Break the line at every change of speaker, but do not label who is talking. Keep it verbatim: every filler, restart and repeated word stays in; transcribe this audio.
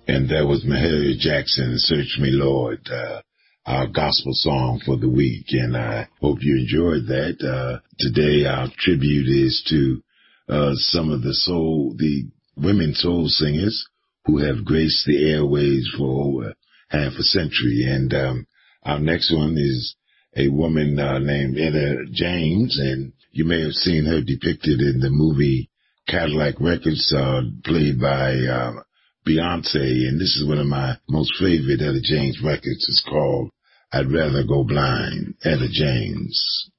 And that was Mahalia Jackson, Search Me Lord, uh, our gospel song for the week. And I hope you enjoyed that. Uh, today our tribute is to, uh, some of the soul, the women soul singers who have graced the airwaves for over half a century. And, um, our next one is a woman, uh, named Etta James. And you may have seen her depicted in the movie Cadillac Records, uh, played by, uh, Beyonce, and this is one of my most favorite Etta James records. It's called I'd Rather Go Blind, Etta James.